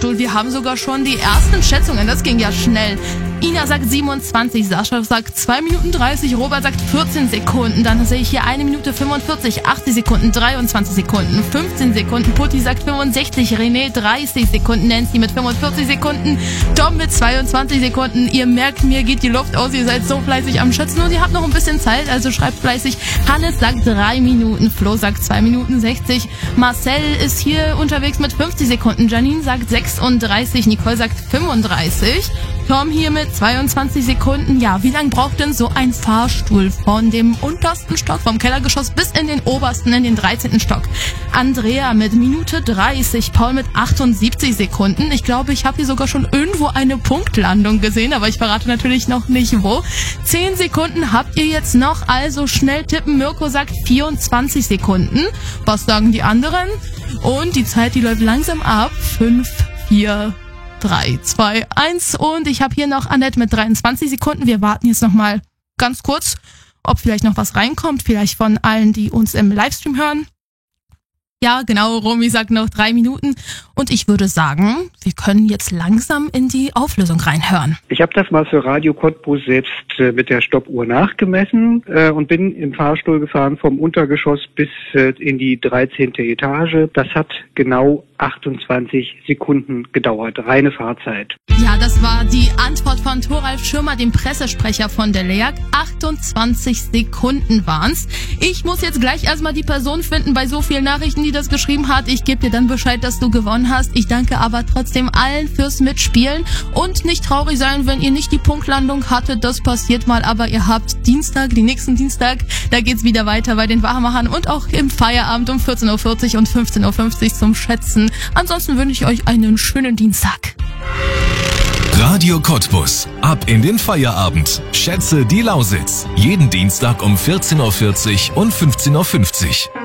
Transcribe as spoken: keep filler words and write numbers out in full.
Fahrstuhl. Wir haben sogar schon die ersten Schätzungen. Das ging ja schnell. Ina sagt siebenundzwanzig, Sascha sagt zwei Minuten dreißig, Robert sagt vierzehn Sekunden. Dann sehe ich hier eine Minute fünfundvierzig, achtzig Sekunden, dreiundzwanzig Sekunden, fünfzehn Sekunden. Putti sagt fünfundsechzig, René dreißig Sekunden, Nancy mit fünfundvierzig Sekunden, Tom mit zweiundzwanzig Sekunden. Ihr merkt, mir geht die Luft aus, ihr seid so fleißig am Schätzen und ihr habt noch ein bisschen Zeit, also schreibt fleißig. Hannes sagt drei Minuten, Flo sagt zwei Minuten sechzig, Marcel ist hier unterwegs mit fünfzig Sekunden, Janine sagt sechsunddreißig, Nicole sagt fünfunddreißig, Tom hier mit zweiundzwanzig Sekunden. Ja, wie lang braucht denn so ein Fahrstuhl von dem untersten Stock, vom Kellergeschoss bis in den obersten, in den dreizehnten Stock? Andrea mit Minute dreißig, Paul mit achtundsiebzig Sekunden. Ich glaube, ich habe hier sogar schon irgendwo eine Punktlandung gesehen, aber ich verrate natürlich noch nicht wo. zehn Sekunden habt ihr jetzt noch, also schnell tippen. Mirko sagt vierundzwanzig Sekunden. Was sagen die anderen? Und die Zeit, die läuft langsam ab. fünf, vier, drei, zwei, eins und ich habe hier noch Annette mit dreiundzwanzig Sekunden. Wir warten jetzt noch mal ganz kurz, ob vielleicht noch was reinkommt, vielleicht von allen, die uns im Livestream hören. Ja, genau, Romy sagt noch drei Minuten und ich würde sagen, wir können jetzt langsam in die Auflösung reinhören. Ich habe das mal für Radio Cottbus selbst äh, mit der Stoppuhr nachgemessen äh, und bin im Fahrstuhl gefahren vom Untergeschoss bis äh, in die dreizehnte Etage. Das hat genau achtundzwanzig Sekunden gedauert, reine Fahrzeit. Ja, das war die Antwort von Thoralf Schirmer, dem Pressesprecher von der L E A G. achtundzwanzig Sekunden waren's. Ich muss jetzt gleich erstmal die Person finden bei so vielen Nachrichten, die das geschrieben hat. Ich gebe dir dann Bescheid, dass du gewonnen hast. Ich danke aber trotzdem allen fürs Mitspielen und nicht traurig sein, wenn ihr nicht die Punktlandung hattet. Das passiert mal, aber ihr habt Dienstag, den nächsten Dienstag, da geht's wieder weiter bei den Wahrmachern und auch im Feierabend um vierzehn Uhr vierzig und fünfzehn Uhr fünfzig zum Schätzen. Ansonsten wünsche ich euch einen schönen Dienstag. Radio Cottbus. Ab in den Feierabend. Schätze die Lausitz. Jeden Dienstag um vierzehn Uhr vierzig und fünfzehn Uhr fünfzig.